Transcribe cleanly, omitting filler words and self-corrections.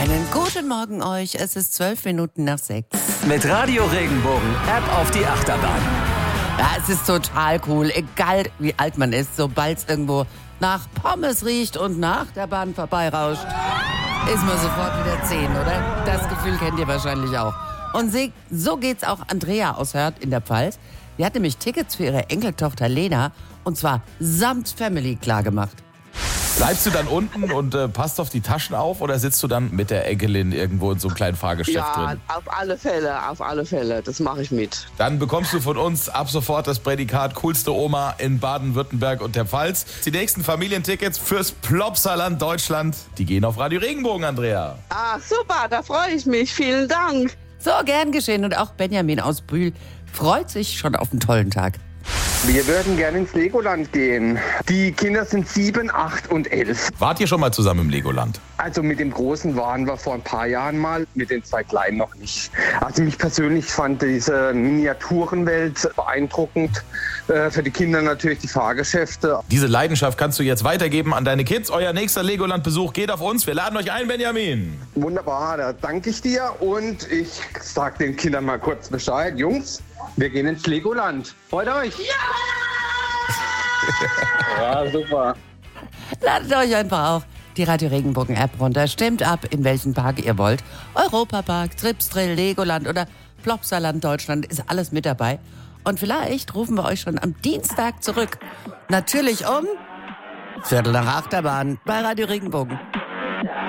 Einen guten Morgen euch. Es ist 12 Minuten nach 6. Mit Radio Regenbogen App auf die Achterbahn. Ja, es ist total cool. Egal wie alt man ist, sobald es irgendwo nach Pommes riecht und nach der Bahn vorbeirauscht, ist man sofort wieder 10, oder? Das Gefühl kennt ihr wahrscheinlich auch. Und so geht's auch Andrea aus Hörth in der Pfalz. Die hat nämlich Tickets für ihre Enkeltochter Lena und zwar samt Family klargemacht. Bleibst du dann unten und passt auf die Taschen auf oder sitzt du dann mit der Enkelin irgendwo in so einem kleinen Fahrgeschäft drin? Ja, auf alle Fälle, das mache ich mit. Dann bekommst du von uns ab sofort das Prädikat coolste Oma in Baden-Württemberg und der Pfalz. Die nächsten Familientickets fürs Plopsaland Deutschland, die gehen auf Radio Regenbogen, Andrea. Ah, super, da freue ich mich. Vielen Dank. So, gern geschehen. Und auch Benjamin aus Brühl freut sich schon auf einen tollen Tag. Wir würden gerne ins Legoland gehen. Die Kinder sind 7, 8 und 11. Wart ihr schon mal zusammen im Legoland? Also mit dem Großen waren wir vor ein paar Jahren mal, mit den 2 Kleinen noch nicht. Also mich persönlich fand diese Miniaturenwelt beeindruckend. Für die Kinder natürlich die Fahrgeschäfte. Diese Leidenschaft kannst du jetzt weitergeben an deine Kids. Euer nächster Legoland-Besuch geht auf uns. Wir laden euch ein, Benjamin. Wunderbar, da danke ich dir. Und ich sag den Kindern mal kurz Bescheid. Jungs, wir gehen ins Legoland. Freut euch? Ja! Ja, super. Ladet euch einfach auch die Radio Regenbogen App runter. Stimmt ab, in welchen Park ihr wollt. Europapark, Tripsdrill, Legoland oder Plopsaland Deutschland ist alles mit dabei. Und vielleicht rufen wir euch schon am Dienstag zurück. Natürlich um 7:45 bei Radio Regenbogen.